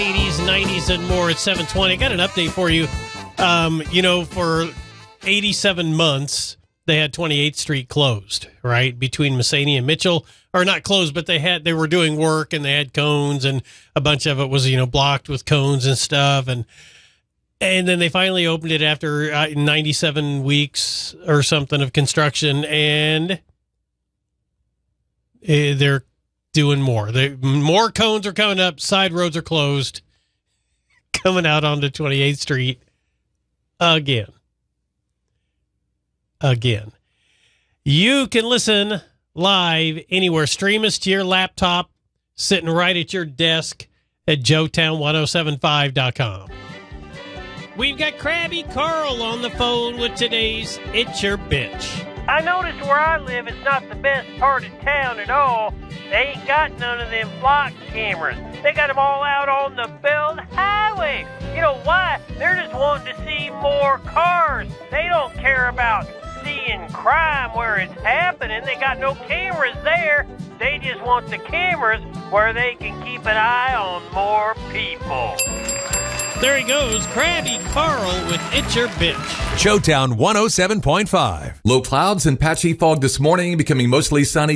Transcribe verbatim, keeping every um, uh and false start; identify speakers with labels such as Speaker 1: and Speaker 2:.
Speaker 1: eighties, nineties, and more at seven twenty. I got an update for you. Um, you know, for eighty-seven months, they had twenty-eighth Street closed, right, between Massaini and Mitchell. Or not closed, but they had they were doing work, and they had cones, and a bunch of it was, you know, blocked with cones and stuff. And and then they finally opened it after uh, ninety-seven weeks or something of construction, and uh, they're doing more. They, more cones are coming up. Side roads are closed. Coming out onto twenty-eighth Street again. Again. You can listen live anywhere. Stream us to your laptop, sitting right at your desk at joe town ten seventy-five dot com. We've got Krabby Carl on the phone with today's It's Your Bitch.
Speaker 2: I noticed where I live, it's not the best part of town at all. They ain't got none of them flock cameras. They got them all out on the Belt Highway. You know why? They're just wanting to see more cars. They don't care about seeing crime where it's happening. They got no cameras there. They just want the cameras where they can keep an eye on more people.
Speaker 1: There he goes, Krabby Carl with It's Your Bitch.
Speaker 3: Showtown one oh seven point five. Low clouds and patchy fog this morning, becoming mostly sunny.